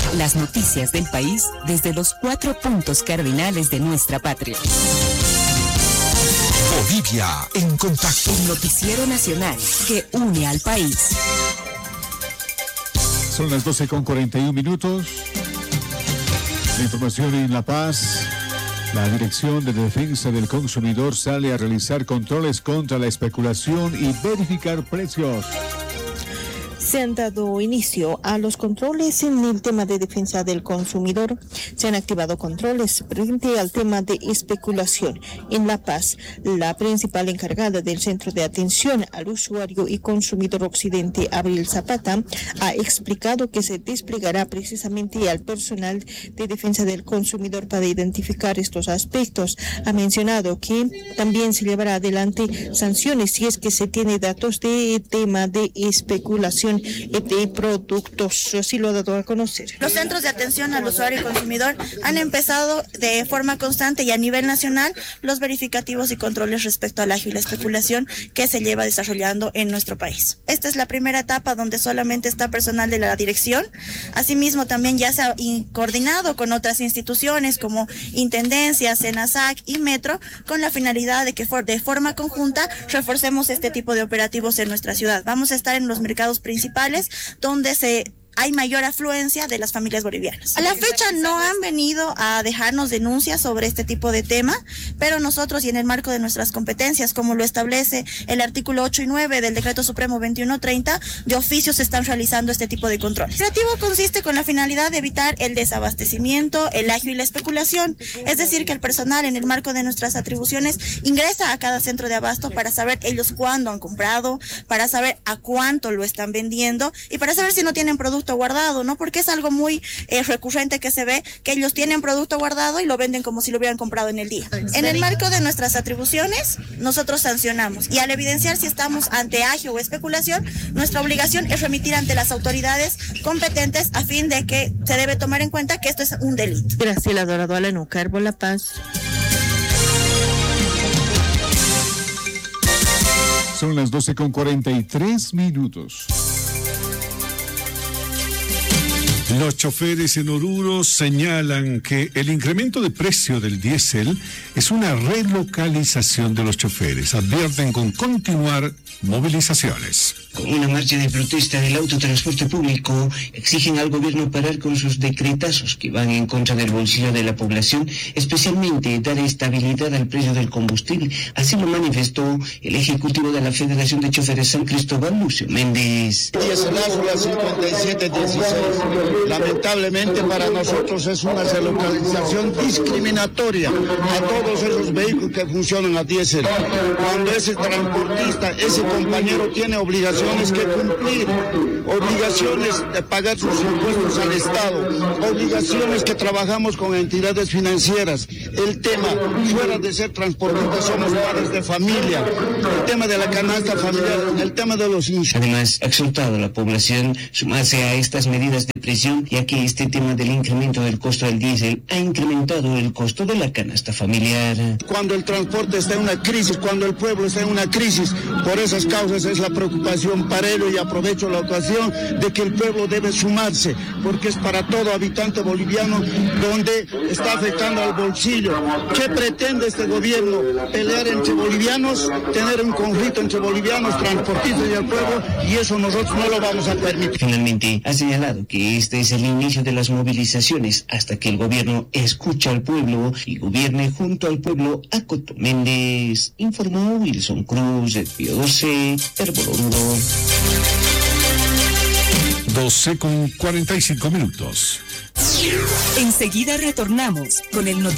Las noticias del país desde los 4 puntos cardinales de nuestra patria. Bolivia en contacto. El noticiero nacional que une al país. Son las 12:41. La información en La Paz. La Dirección de Defensa del Consumidor sale a realizar controles contra la especulación y verificar precios. Se han dado inicio a los controles en el tema de defensa del consumidor. Se han activado controles frente al tema de especulación. En La Paz, la principal encargada del Centro de Atención al Usuario y Consumidor Occidente, Abril Zapata, ha explicado que se desplegará precisamente al personal de defensa del consumidor para identificar estos aspectos. Ha mencionado que también se llevará adelante sanciones si es que se tiene datos de tema de especulación de productos. Así lo ha dado a conocer. Los centros de atención al usuario y consumidor han empezado de forma constante y a nivel nacional los verificativos y controles respecto al agio y la especulación que se lleva desarrollando en nuestro país. Esta es la primera etapa donde solamente está personal de la dirección. Asimismo, también ya se ha coordinado con otras instituciones como Intendencia, Senasac y Metro, con la finalidad de que de forma conjunta reforcemos este tipo de operativos en nuestra ciudad. Vamos a estar en los mercados principales donde hay mayor afluencia de las familias bolivianas. A la fecha no han venido a dejarnos denuncias sobre este tipo de tema, pero nosotros, y en el marco de nuestras competencias, como lo establece el artículo 8 y 9 del Decreto Supremo 2130, de oficio se están realizando este tipo de controles. El operativo consiste con la finalidad de evitar el desabastecimiento, el agio y la especulación, es decir, que el personal, en el marco de nuestras atribuciones, ingresa a cada centro de abasto para saber ellos cuándo han comprado, para saber a cuánto lo están vendiendo y para saber si no tienen producto guardado, ¿no? Porque es algo muy recurrente que se ve que ellos tienen producto guardado y lo venden como si lo hubieran comprado en el día. En el marco de nuestras atribuciones, nosotros sancionamos y al evidenciar si estamos ante agio o especulación, nuestra obligación es remitir ante las autoridades competentes a fin de que se debe tomar en cuenta que esto es un delito. Graciela Dorado, Aleno Carbo, La Paz. Son las 12:43. Los choferes en Oruro señalan que el incremento de precio del diésel es una relocalización de los choferes. Advierten con continuar movilizaciones. Con una marcha de protesta del autotransporte público, exigen al gobierno parar con sus decretazos que van en contra del bolsillo de la población, especialmente dar estabilidad al precio del combustible. Así lo manifestó el ejecutivo de la Federación de Choferes San Cristóbal, Lucio Méndez. Diéselazo la 5716. Lamentablemente para nosotros es una relocalización discriminatoria a todos esos vehículos que funcionan a diésel. Cuando ese transportista, ese compañero tiene obligaciones que cumplir, obligaciones de pagar sus impuestos al Estado, obligaciones que trabajamos con entidades financieras. El tema, fuera de ser transportistas, somos padres de familia. El tema de la canasta familiar, el tema de los insumos. Además, ha exhortado a la población sumarse a estas medidas de presión, ya que este tema del incremento del costo del diésel ha incrementado el costo de la canasta familiar. Cuando el transporte está en una crisis, cuando el pueblo está en una crisis, por esas causas es la preocupación para ello, y aprovecho la ocasión de que el pueblo debe sumarse, porque es para todo habitante boliviano donde está afectando al bolsillo. ¿Qué pretende este gobierno? ¿Pelear entre bolivianos? ¿Tener un conflicto entre bolivianos, transportistas y el pueblo? Y eso nosotros no lo vamos a permitir. Finalmente, ha señalado que este es el inicio de las movilizaciones hasta que el gobierno escuche al pueblo y gobierne junto al pueblo. Acoto Méndez, informó Wilson Cruz, de Pío 12, Herboloruro. 12:45. Enseguida retornamos con el noticiero.